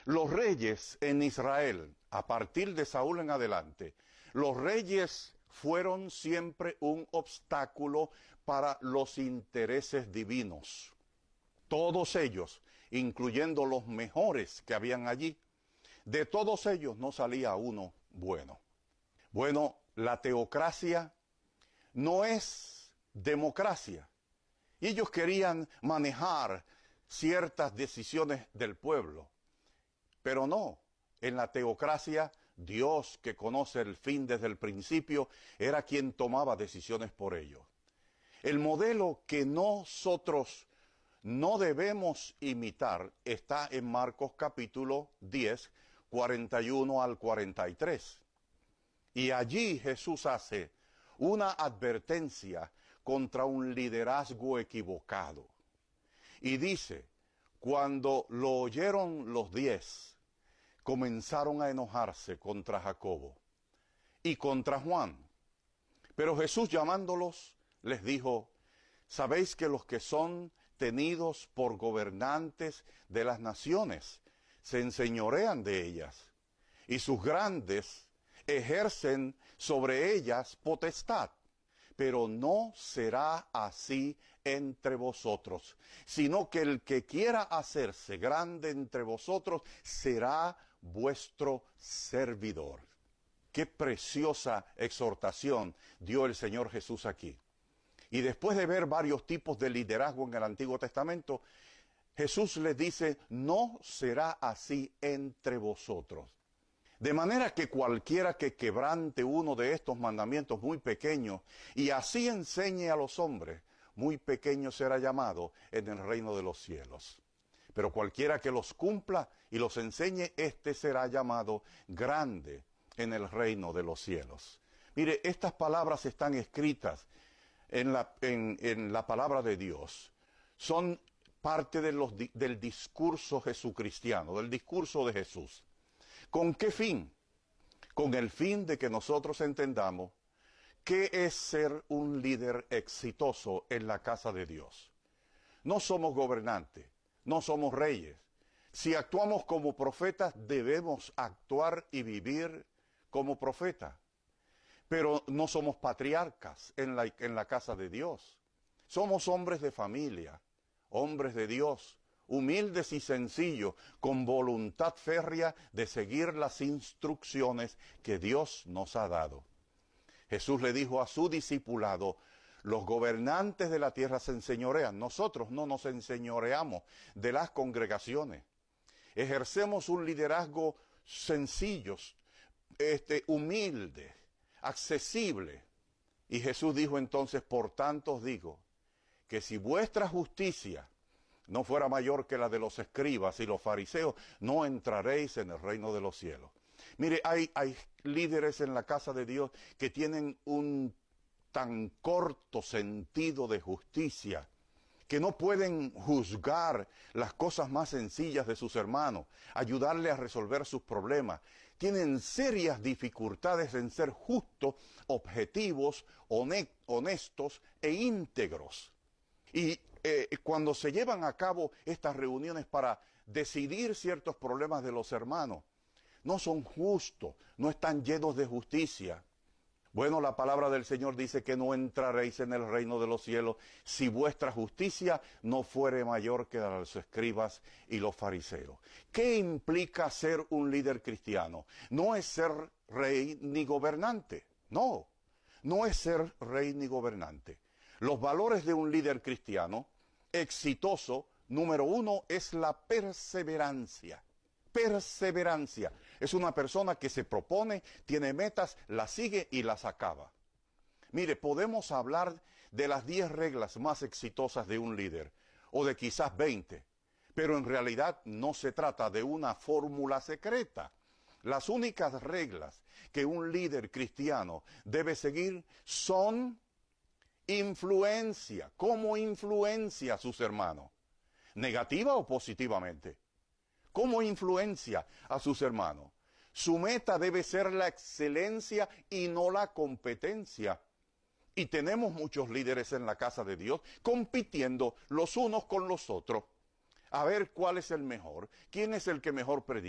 Los reyes en Israel, a partir de Saúl en adelante, los reyes fueron siempre un obstáculo para los intereses divinos. Todos ellos, incluyendo los mejores que habían allí, de todos ellos no salía uno bueno. Bueno, la teocracia no es democracia. Ellos querían manejar ciertas decisiones del pueblo, pero no. En la teocracia, Dios, que conoce el fin desde el principio, era quien tomaba decisiones por ellos. El modelo que nosotros no debemos imitar está en Marcos capítulo 10, 41 al 43. Y allí Jesús hace una advertencia contra un liderazgo equivocado. Y dice, cuando lo oyeron los 10, comenzaron a enojarse contra Jacobo y contra Juan. Pero Jesús llamándolos, les dijo, ¿sabéis que los que son tenidos por gobernantes de las naciones se enseñorean de ellas? Y sus grandes ejercen sobre ellas potestad. Pero no será así entre vosotros, sino que el que quiera hacerse grande entre vosotros será vuestro servidor. Qué preciosa exhortación dio el Señor Jesús aquí. Y después de ver varios tipos de liderazgo en el Antiguo Testamento, Jesús les dice, no será así entre vosotros. De manera que cualquiera que quebrante uno de estos mandamientos muy pequeños y así enseñe a los hombres, muy pequeño será llamado en el reino de los cielos. Pero cualquiera que los cumpla y los enseñe, éste será llamado grande en el reino de los cielos. Mire, estas palabras están escritas en la palabra de Dios. Son parte del discurso jesucristiano, del discurso de Jesús. ¿Con qué fin? Con el fin de que nosotros entendamos qué es ser un líder exitoso en la casa de Dios. No somos gobernantes, no somos reyes. Si actuamos como profetas, debemos actuar y vivir como profetas. Pero no somos patriarcas en la casa de Dios. Somos hombres de familia, hombres de Dios, humildes y sencillos, con voluntad férrea de seguir las instrucciones que Dios nos ha dado. Jesús le dijo a su discipulado, los gobernantes de la tierra se enseñorean, nosotros no nos enseñoreamos de las congregaciones. Ejercemos un liderazgo sencillo, humilde, accesible. Y Jesús dijo entonces, por tanto os digo, que si vuestra justicia no fuera mayor que la de los escribas y los fariseos, no entraréis en el reino de los cielos. Mire, hay líderes en la casa de Dios que tienen un tan corto sentido de justicia, que no pueden juzgar las cosas más sencillas de sus hermanos, ayudarle a resolver sus problemas. Tienen serias dificultades en ser justos, objetivos, honestos e íntegros. Y cuando se llevan a cabo estas reuniones para decidir ciertos problemas de los hermanos, no son justos, no están llenos de justicia. Bueno, la palabra del Señor dice que no entraréis en el reino de los cielos si vuestra justicia no fuere mayor que la de los escribas y los fariseos. ¿Qué implica ser un líder cristiano? No es ser rey ni gobernante, no es ser rey ni gobernante. Los valores de un líder cristiano exitoso, número uno, es la perseverancia. Perseverancia. Es una persona que se propone, tiene metas, las sigue y las acaba. Mire, podemos hablar de las 10 reglas más exitosas de un líder, o de quizás 20, pero en realidad no se trata de una fórmula secreta. Las únicas reglas que un líder cristiano debe seguir son influencia. ¿Cómo influencia a sus hermanos? ¿Negativa o positivamente? ¿Cómo influencia a sus hermanos? Su meta debe ser la excelencia y no la competencia. Y tenemos muchos líderes en la casa de Dios compitiendo los unos con los otros. A ver cuál es el mejor, quién es el que mejor predica.